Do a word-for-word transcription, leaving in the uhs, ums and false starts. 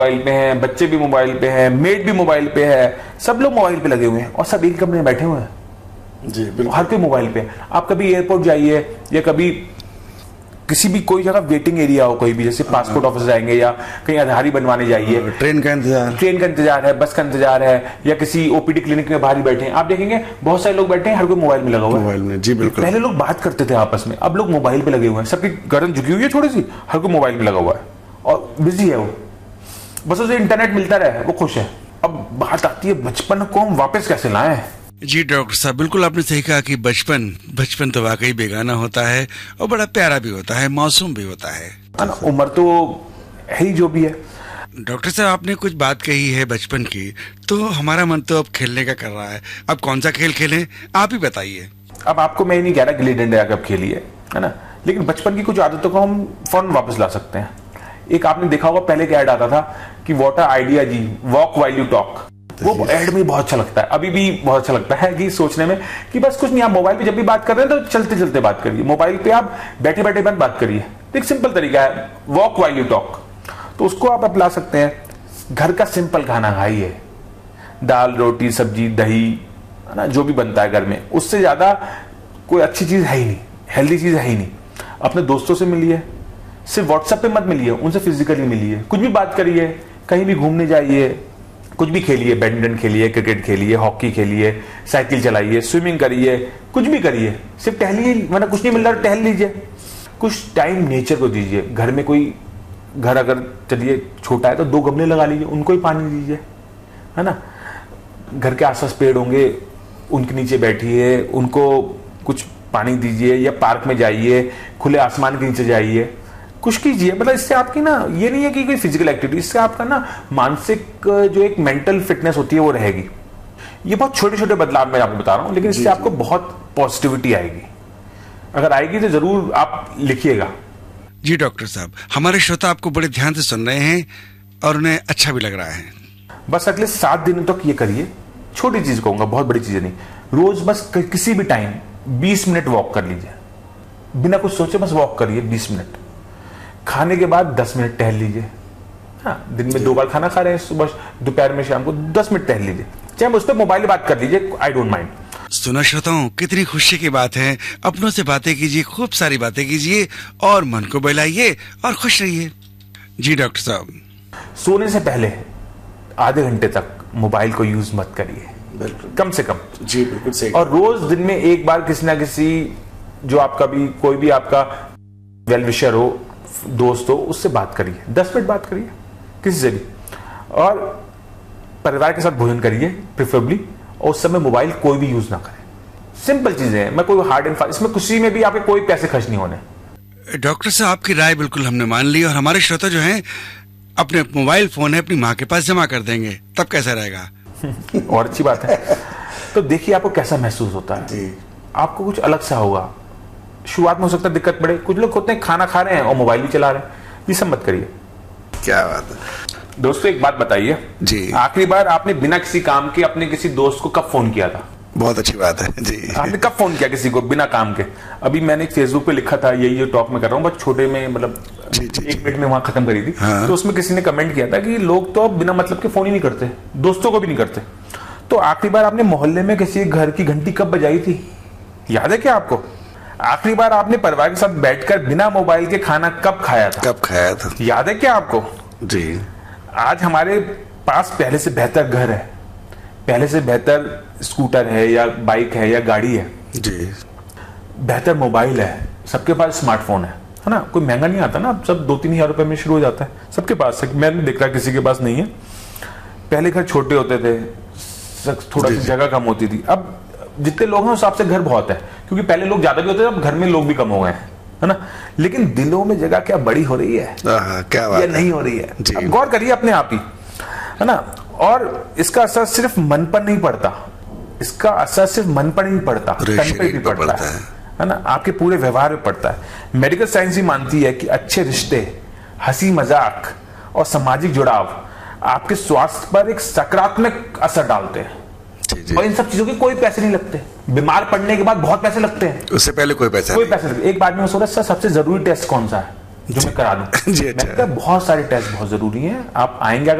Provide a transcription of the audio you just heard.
Mobile पे हैं, बच्चे भी मोबाइल पे हैं, मेड भी मोबाइल पे है, सब लोग मोबाइल पे लगे हुए हैं और सब एक कमरे में बैठे हुए हैं जी बिल्कुल। हर कोई मोबाइल पे। आप कभी एयरपोर्ट जाइए या कभी किसी भी कोई जगह वेटिंग एरिया हो, कोई भी जैसे पासपोर्ट ऑफिस जाएंगे या कहीं आधारी बनवाने जाइए, ट्रेन का इंतजार ट्रेन का इंतजार है, बस का इंतजार है, या किसी ओपीडी क्लिनिक में बाहर ही बैठे हैं, आप देखेंगे बहुत सारे लोग बैठे हैं, हर कोई मोबाइल में लगा हुआ है। मोबाइल में, जी बिल्कुल। पहले लोग बात करते थे आपस में, अब लोग मोबाइल पे लगे हुए हैं, सबकी गर्दन झुकी हुई है थोड़ी सी, हर कोई मोबाइल में लगा हुआ है और बिजी है वो, बस उसे इंटरनेट मिलता रहे, वो खुश है। अब बात आती है बचपन को हम वापस कैसे लाएं। जी डॉक्टर साहब, बिल्कुल आपने सही कहा कि बचपन बचपन तो वाकई बेगाना होता है और बड़ा प्यारा भी होता है, मासूम भी होता है। उम्र तो है ही जो भी है। डॉक्टर साहब, आपने कुछ बात कही है बचपन की, तो हमारा मन तो अब खेलने का कर रहा है। अब कौन सा खेल खेलें, आप ही बताइए। अब आपको मैं नहीं कह रहा गिल्ली डंडा कब खेलिए, है ना, लेकिन बचपन की कुछ आदतों को हम फौरन वापस ला सकते हैं। एक आपने देखा होगा पहले का ऐड आता था कि what idea ji, walk while you talk, वो ऐड में बहुत अच्छा लगता है, अभी भी बहुत अच्छा लगता है कि सोचने में कि बस कुछ नहीं, आप मोबाइल पे जब भी बात कर रहे हैं तो चलते चलते बात करिए, मोबाइल पे आप बैठे बैठे बंद बात करिए। एक सिंपल तरीका है, वॉक व्हाइल यू टॉक, तो उसको आप अपना सकते हैं। घर का सिंपल खाना खाइए, दाल रोटी सब्जी दही, है ना, जो भी बनता है घर में, उससे ज्यादा कोई अच्छी चीज है ही नहीं, हेल्दी चीज है ही नहीं। अपने दोस्तों से मिलिए, सिर्फ व्हाट्सएप पे मत मिलिए, उनसे फिजिकली मिलिए, कुछ भी बात करिए, कहीं भी घूमने जाइए, कुछ भी खेलिए, बैडमिंटन खेलिए, क्रिकेट खेलिए, हॉकी खेलिए, साइकिल चलाइए, स्विमिंग करिए, कुछ भी करिए, सिर्फ टहलिए, वरना कुछ नहीं मिल रहा टहल लीजिए। कुछ टाइम नेचर को दीजिए। घर में कोई घर अगर चलिए छोटा है तो दो गमले लगा लीजिए, उनको ही पानी दीजिए, है ना। घर के आसपास पेड़ होंगे, उनके नीचे बैठिए, उनको कुछ पानी दीजिए, या पार्क में जाइए, खुले आसमान के नीचे जाइए, कुछ कीजिए। मतलब इससे आपकी ना, ये नहीं है कि कोई फिजिकल एक्टिविटी, इससे आपका ना मानसिक जो एक मेंटल फिटनेस होती है वो रहेगी। ये बहुत छोटे छोटे बदलाव मैं आपको बता रहा हूं, लेकिन इससे आपको बहुत पॉजिटिविटी आएगी। अगर आएगी तो जरूर आप लिखिएगा। जी डॉक्टर साहब, हमारे श्रोता आपको बड़े ध्यान से सुन रहे हैं और उन्हें अच्छा भी लग रहा है। बस अगले सात दिनों तक ये करिए, छोटी चीज कहूंगा, बहुत बड़ी चीज नहीं। रोज बस किसी भी टाइम बीस मिनट वॉक कर लीजिए, बिना कुछ सोचे बस वॉक करिए बीस मिनट। खाने के बाद दस मिनट टहल लीजिए। हाँ, दिन में दो बार खाना खा रहे हैं, सुबह दोपहर में शाम को, दस मिनट टहल लीजिए, चाहे उस पर मोबाइल बात कर लीजिए, आई डोंट माइंड। सुना श्रोताओं, कितनी खुशी की बात है। अपनों से बातें कीजिए, खूब सारी बातें कीजिए और मन को बहलाइए और खुश रहिए। जी डॉक्टर साहब, सोने से पहले आधे घंटे तक मोबाइल को यूज मत करिए, कम से कम। जी बिल्कुल सही। और रोज दिन में एक बार किसी ना किसी, जो आपका भी कोई भी आपका वेल विशर हो, दोस्त हो, उससे बात करिए, दस मिनट बात करिए किसी से भी। और परिवार के साथ भोजन करिए प्रेफरेबली, और उस समय मोबाइल कोई भी यूज ना करें। सिंपल चीजें हैं, मैं कोई हार्ड एंड फास्ट, इसमें खुशी में भी आपके कोई पैसे खर्च नहीं होने। डॉक्टर साहब, आपकी राय बिल्कुल हमने मान ली और हमारे श्रोता जो हैं अपने मोबाइल फोन है अपनी माँ के पास जमा कर देंगे, तब कैसा रहेगा? और अच्छी बात है। तो देखिए आपको कैसा महसूस होता है, आपको कुछ अलग सा होगा। शुरुआत में हो सकता है दिक्कत पड़े, कुछ लोग होते हैं खाना खा रहे हैं और मोबाइल भी चला रहे हैं, ये सब मत करिए। क्या बात है। दोस्तों एक बात बताइए जी, आखिरी बार आपने बिना किसी काम के अपने किसी दोस्त को कब फोन किया था? बहुत अच्छी बात है जी। आपने कब फोन किया किसी को बिना काम के? अभी मैंने एक फेसबुक पे लिखा था, यही जो टॉक में कर रहा हूँ, बस छोटे में, मतलब जी, जी, एक मिनट में वहां खत्म करी थी। हाँ। तो उसमें किसी ने कमेंट किया था कि लोग तो अब बिना मतलब के फोन ही नहीं करते, दोस्तों को भी नहीं करते। तो आखिरी बार आपने मोहल्ले में किसी घर की घंटी कब बजाई थी, याद है क्या आपको? आखिरी बार आपने परिवार के साथ बैठकर बिना मोबाइल के खाना कब खाया था? कब खाया था, याद है क्या आपको? जी। आज हमारे पास पहले से बेहतर घर है, पहले से बेहतर स्कूटर है या बाइक है या गाड़ी है जी, बेहतर मोबाइल है, सबके पास स्मार्टफोन है, है ना। कोई महंगा नहीं आता ना, अब सब दो तीन हजार रुपए में शुरू हो जाता है, सबके पास है। मैं नहीं देख रहा किसी के पास नहीं है। पहले घर छोटे होते थे, थोड़ा सी जगह कम होती थी, अब जितने लोग हैं उस हिसाब से घर बहुत है, क्योंकि पहले लोग ज्यादा भी होते थे, अब घर में लोग भी कम हो गए हैं, है ना। लेकिन दिलों में जगह क्या बड़ी हो रही है, आ, क्या बात या है। नहीं हो रही है? जी। अब गौर करिए अपने आप ही, है ना। और इसका असर सिर्फ मन पर नहीं पड़ता, इसका असर सिर्फ मन पर नहीं पड़ता, तन पे भी पड़ता है, है ना, आपके पूरे व्यवहार में पड़ता है। मेडिकल साइंस ही मानती है कि अच्छे रिश्ते, हंसी मजाक और सामाजिक जुड़ाव आपके स्वास्थ्य पर एक सकारात्मक असर डालते हैं। जी, जी। और इन सब चीजों के कोई पैसे नहीं लगते। बीमार पड़ने के बाद बहुत पैसे लगते हैं, उससे पहले कोई पैसा कोई नहीं। पैसे लगते। एक बार में सोचा सर सबसे जरूरी टेस्ट कौन सा है? जो मैं करा दूं। जी, मैंने अच्छा। कहा बहुत सारे टेस्ट बहुत जरूरी हैं, आप आएंगे